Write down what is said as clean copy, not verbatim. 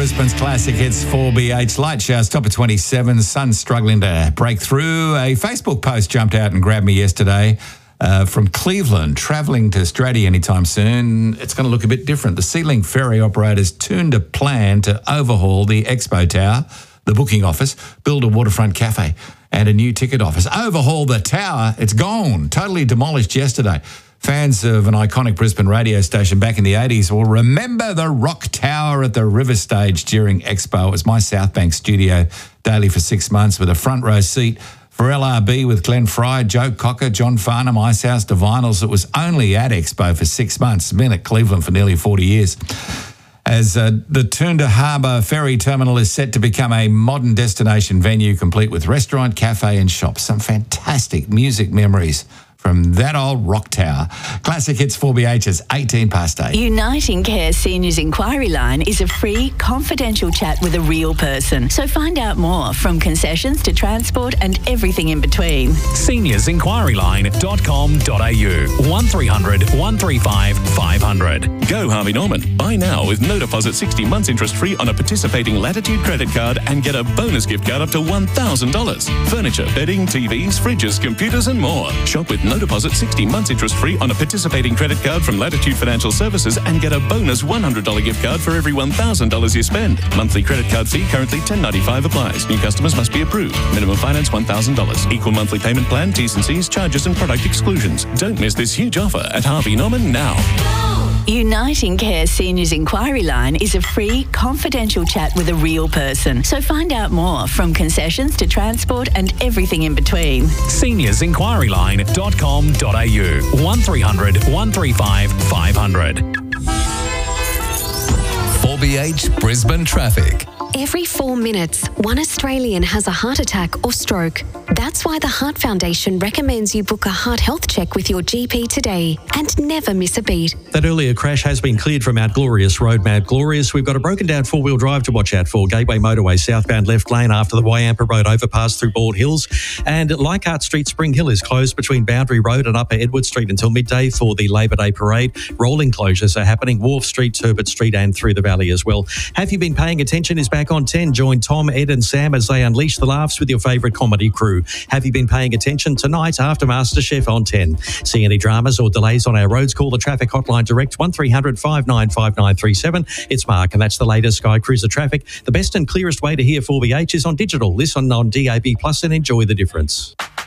Brisbane's classic hits 4BH. Light showers, top of 27. Sun struggling to break through. A Facebook post jumped out and grabbed me yesterday from Cleveland, travelling to Australia anytime soon. It's going to look a bit different. The Sealink ferry operators tuned a plan to overhaul the Expo Tower, the booking office, build a waterfront cafe and a new ticket office. Overhaul the tower. It's gone. Totally demolished yesterday. Fans of an iconic Brisbane radio station back in the 80s will remember the Rock Tower at the River Stage during Expo. It was my South Bank studio daily for 6 months with a front row seat for LRB with Glenn Fry, Joe Cocker, John Farnham, Icehouse, The Vinyls. It was only at Expo for 6 months. Been at Cleveland for nearly 40 years. As the Toondah Harbour Ferry Terminal is set to become a modern destination venue complete with restaurant, cafe and shops. Some fantastic music memories from that old Rock Tower. Classic Hits 4BH's 18 past 8. Uniting Care Seniors Inquiry Line is a free, confidential chat with a real person. So find out more, from concessions to transport and everything in between. SeniorsInquiryline.com.au 1300 135 500. Go Harvey Norman. Buy now with no deposit, 60 months interest free on a participating Latitude credit card and get a bonus gift card up to $1,000. Furniture, bedding, TVs, fridges, computers and more. Shop with no deposit, 60 months interest free on a participating credit card from Latitude Financial Services and get a bonus $100 gift card for every $1,000 you spend. Monthly credit card fee currently $10.95 applies. New customers must be approved. Minimum finance $1,000. Equal monthly payment plan, T's and C's, charges and product exclusions. Don't miss this huge offer at Harvey Norman now. Uniting Care Seniors Inquiry Line is a free, confidential chat with a real person. So find out more, from concessions to transport and everything in between. SeniorsInquiryline.com.au 1300 135 500. 4BH Brisbane Traffic. Every 4 minutes, one Australian has a heart attack or stroke. That's why the Heart Foundation recommends you book a heart health check with your GP today and never miss a beat. That earlier crash has been cleared from Mount Glorious Road. Mount Glorious, we've got a broken down four-wheel drive to watch out for. Gateway Motorway southbound left lane after the Wyampa Road overpass through Bald Hills. And Leichhardt Street, Spring Hill is closed between Boundary Road and Upper Edward Street until midday for the Labor Day Parade. Rolling closures are happening Wharf Street, Turbot Street and through the valley as well. Have You Been Paying Attention is back on 10. Join Tom, Ed and Sam as they unleash the laughs with your favourite comedy crew. Have You Been Paying Attention tonight after MasterChef on 10. See any dramas or delays on our roads? Call the traffic hotline direct 1300 595937. It's Mark and that's the latest Sky Cruiser traffic. The best and clearest way to hear 4BH is on digital. Listen on DAB Plus and enjoy the difference.